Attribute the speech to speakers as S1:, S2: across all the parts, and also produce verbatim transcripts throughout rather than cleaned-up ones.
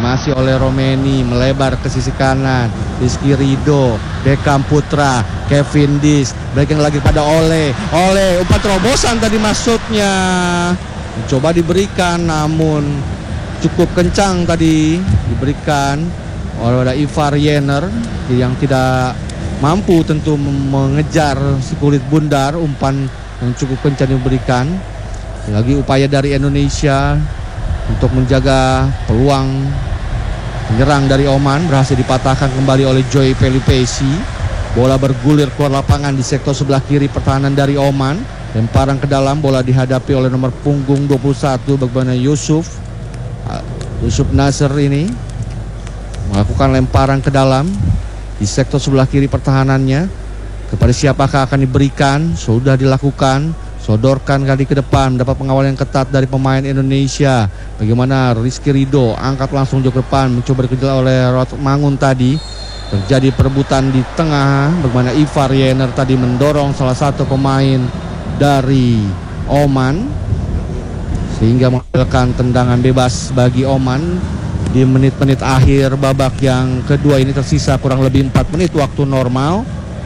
S1: masih oleh Romeni, melebar ke sisi kanan. Rizky Ridho, Beckham Putra, Kevin Dis, berikan lagi pada Ole. Ole, umpan terobosan tadi maksudnya. Coba diberikan namun cukup kencang tadi diberikan oleh Ivar Jenner yang tidak mampu tentu mengejar si kulit bundar. Umpan yang cukup kencang diberikan. Lagi upaya dari Indonesia untuk menjaga peluang penyerang dari Oman berhasil dipatahkan kembali oleh Joy Pelupesi. Bola bergulir keluar lapangan di sektor sebelah kiri pertahanan dari Oman. Lemparan ke dalam, bola dihadapi oleh nomor punggung dua puluh satu bagaimana Yusuf Yusuf Nasser ini melakukan lemparan ke dalam di sektor sebelah kiri pertahanannya. Kepada siapakah akan diberikan? Sudah dilakukan. Sodorkan kali ke depan, mendapat pengawalan yang ketat dari pemain Indonesia. Bagaimana Rizky Ridho angkat langsung jauh ke depan, mencoba dikejar oleh Rod Mangun tadi. Terjadi perebutan di tengah, bagaimana Ivar Jenner tadi mendorong salah satu pemain dari Oman sehingga menghasilkan tendangan bebas bagi Oman di menit-menit akhir babak yang kedua ini. Tersisa kurang lebih empat menit waktu normal.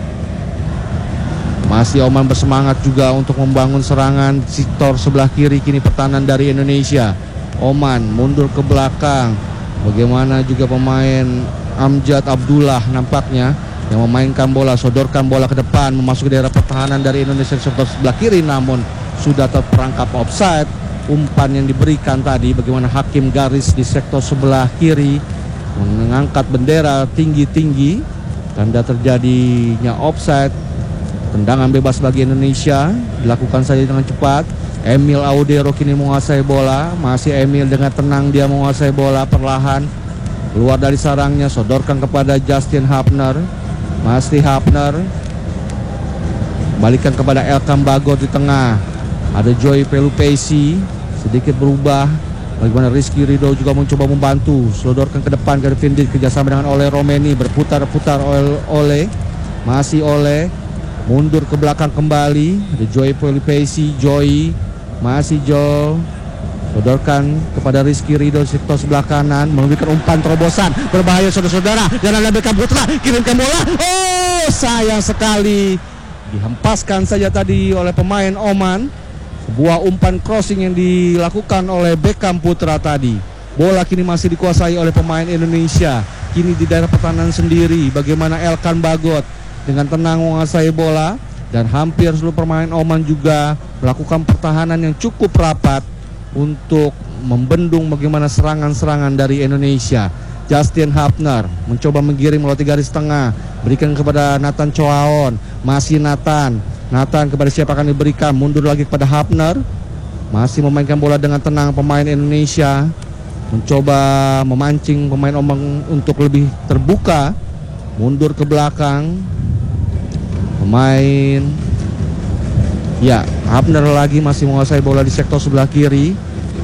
S1: Masih Oman bersemangat juga untuk membangun serangan sektor sebelah kiri kini pertahanan dari Indonesia. Oman mundur ke belakang, bagaimana juga pemain Amjad Abdullah nampaknya yang memainkan bola, sodorkan bola ke depan, memasuki daerah pertahanan dari Indonesia di sektor sebelah kiri, namun sudah terperangkap offside. Umpan yang diberikan tadi, bagaimana hakim garis di sektor sebelah kiri mengangkat bendera tinggi-tinggi, tanda terjadinya offside. Tendangan bebas bagi Indonesia, dilakukan saja dengan cepat. Emil Audero kini menguasai bola, masih Emil dengan tenang dia menguasai bola perlahan. Keluar dari sarangnya, sodorkan kepada Justin Hapner. Masih Hapner, balikan kepada Elkan Bagot di tengah. Ada Joy Pelupesi, sedikit berubah. Bagaimana Rizky Ridho juga mencoba membantu. Sodorkan ke depan, Kevin Dis kerjasama dengan Ole Romeni. Berputar-putar oleh Ole. Masih Ole, mundur ke belakang kembali. Ada Joy Pelupesi, Joy, masih Joe. Sodorkan kepada Rizky Ridho sektor sebelah kanan, memberikan umpan terobosan berbahaya saudara-saudara. Dan ada Beckham Putra kirimkan bola. Oh, sayang sekali dihempaskan saja tadi oleh pemain Oman. Sebuah umpan crossing yang dilakukan oleh Beckham Putra tadi. Bola kini masih dikuasai oleh pemain Indonesia. Kini di daerah pertahanan sendiri, bagaimana Elkan Bagot dengan tenang menguasai bola. Dan hampir seluruh pemain Oman juga melakukan pertahanan yang cukup rapat untuk membendung bagaimana serangan-serangan dari Indonesia. Justin Hapner mencoba menggiring melalui garis tengah, berikan kepada Nathan Choaon. Masih Nathan Nathan kepada siapa akan diberikan, mundur lagi kepada Hapner. Masih memainkan bola dengan tenang pemain Indonesia, mencoba memancing pemain Oman untuk lebih terbuka. Mundur ke belakang pemain, ya, Hapner lagi masih menguasai bola di sektor sebelah kiri.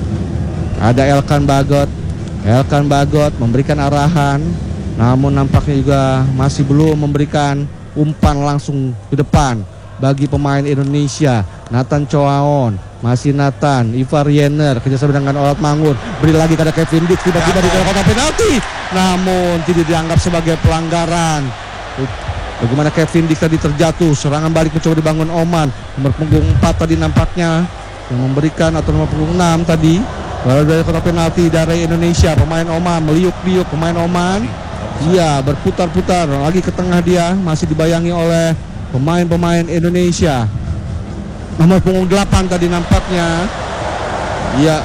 S1: Ada Elkan Bagot. Elkan Bagot memberikan arahan, namun nampaknya juga masih belum memberikan umpan langsung ke depan bagi pemain Indonesia. Nathan Choaon, masih Nathan, Ivar Jenner kerjasama dengan Olat Mangun. Beri lagi kepada Kevin Dis, tiba-tiba di kotak penalti, namun tidak dianggap sebagai pelanggaran. Bagaimana Kevin Dis tadi terjatuh, serangan balik mencoba dibangun Oman. Nomor punggung empat tadi nampaknya yang memberikan, atau nomor punggung enam tadi. Lalu dari kotak penalti dari Indonesia, pemain Oman meliuk-liuk pemain Oman. Iya, berputar-putar lagi ke tengah dia, masih dibayangi oleh pemain-pemain Indonesia. Nomor punggung delapan tadi nampaknya. Iya.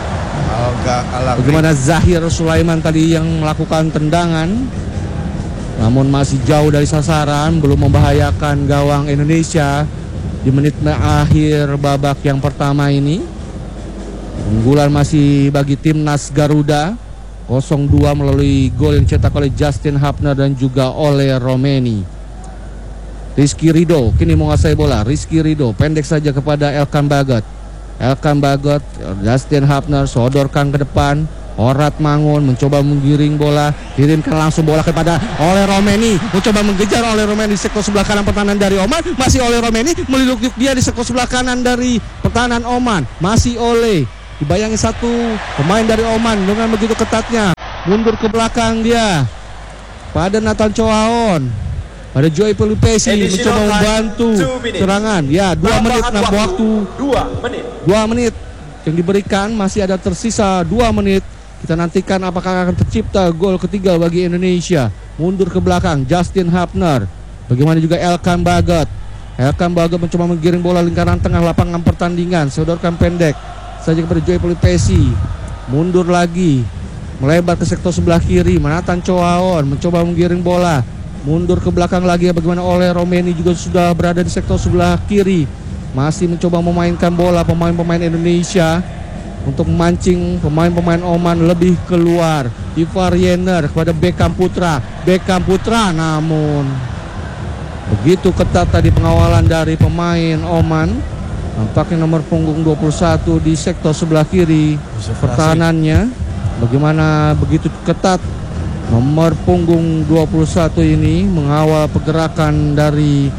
S1: Bagaimana Zahir Sulaiman tadi yang melakukan tendangan, namun masih jauh dari sasaran, belum membahayakan gawang Indonesia di menit akhir babak yang pertama ini. Unggulan masih bagi timnas Garuda nol dua melalui gol yang dicetak oleh Justin Hapner dan juga oleh Romeni. Rizky Ridho kini menguasai bola. Rizky Ridho pendek saja kepada Elkan Bagot. Elkan Bagot, Justin Hapner sodorkan ke depan. Orat Mangun mencoba menggiring bola, kirimkan langsung bola kepada oleh Romeni, mencoba mengejar oleh Romeni di sektor sebelah kanan pertahanan dari Oman. Masih oleh Romeni, meliluk-liuk dia di sektor sebelah kanan dari pertahanan Oman. Masih oleh, dibayangi satu pemain dari Oman dengan begitu ketatnya. mundur ke belakang dia pada Nathan Choaon, pada Joey Pelupesi mencoba membantu serangan. Ya, dua menit enam waktu. Dua menit. Dua menit yang diberikan, masih ada tersisa dua menit. Kita nantikan apakah akan tercipta gol ketiga bagi Indonesia. Mundur ke belakang, Justin Hapner. Bagaimana juga Elkan Bagot. Elkan Bagot mencoba menggiring bola lingkaran tengah lapangan pertandingan. Sodorkan pendek saja kepada Joey Pelupesi. Mundur lagi, melebar ke sektor sebelah kiri. Nathan Choaon mencoba menggiring bola. Mundur ke belakang lagi. Bagaimana oleh Romeni juga sudah berada di sektor sebelah kiri. Masih mencoba memainkan bola pemain-pemain Indonesia untuk memancing pemain-pemain Oman lebih keluar. Ivar Yener kepada Beckham Putra. Beckham Putra namun begitu ketat tadi pengawalan dari pemain Oman. Nampaknya nomor punggung dua puluh satu di sektor sebelah kiri pertahanannya. Bagaimana begitu ketat nomor punggung dua puluh satu ini mengawal pergerakan dari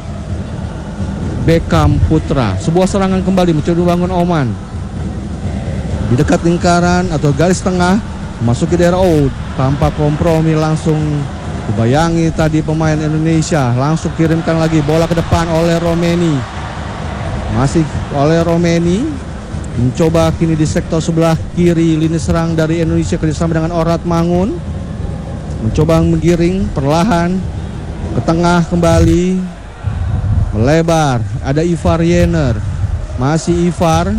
S1: Beckham Putra. Sebuah serangan kembali mencoba dibangun Oman di dekat lingkaran atau garis tengah, masuk ke daerah out tanpa kompromi, langsung dibayangi tadi pemain Indonesia. Langsung kirimkan lagi bola ke depan oleh Romeni. Masih oleh Romeni mencoba kini di sektor sebelah kiri lini serang dari Indonesia kerjasama dengan Orat Mangun. Mencoba menggiring perlahan ke tengah kembali, melebar. Ada Ivar Yener, masih Ivar.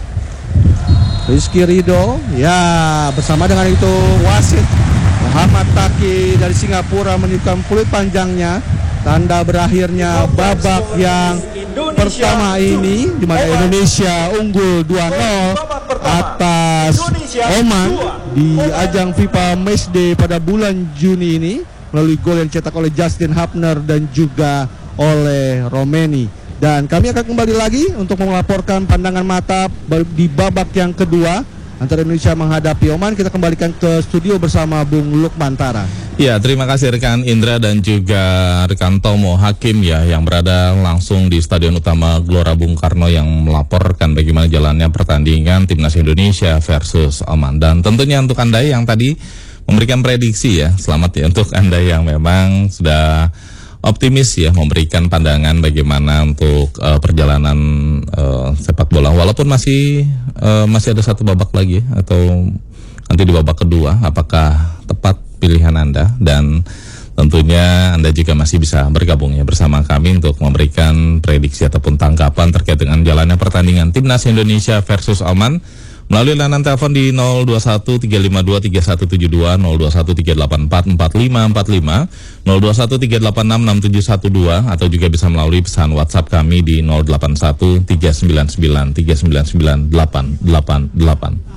S1: Rizky Ridho, ya bersama dengan itu wasit Muhammad Taki dari Singapura meniupkan peluit panjangnya, tanda berakhirnya babak yang pertama ini, di mana Indonesia unggul dua nol atas Oman di ajang FIFA Matchday pada bulan Juni ini melalui gol yang dicetak oleh Justin Hapner dan juga oleh Romeni. Dan kami akan kembali lagi untuk melaporkan pandangan mata di babak yang kedua antara Indonesia menghadapi Oman. Kita kembalikan ke studio bersama Bung Lukman Tara.
S2: Ya, terima kasih rekan Indra dan juga rekan Tomo Hakim ya, yang berada langsung di Stadion Utama Gelora Bung Karno yang melaporkan bagaimana jalannya pertandingan Timnas Indonesia versus Oman. Dan tentunya untuk Anda yang tadi memberikan prediksi ya, selamat ya untuk Anda yang memang sudah optimis ya memberikan pandangan bagaimana untuk uh, perjalanan uh, sepak bola, walaupun masih uh, masih ada satu babak lagi atau nanti di babak kedua, apakah tepat pilihan Anda? Dan tentunya Anda juga masih bisa bergabung ya bersama kami untuk memberikan prediksi ataupun tanggapan terkait dengan jalannya pertandingan Timnas Indonesia versus Oman melalui layanan telepon di nol dua satu tiga lima dua tiga satu tujuh dua, nol dua satu tiga delapan empat empat lima empat lima, nol dua satu tiga delapan enam enam tujuh satu dua, atau juga bisa melalui pesan WhatsApp kami di nol delapan satu tiga sembilan sembilan tiga sembilan sembilan delapan delapan delapan.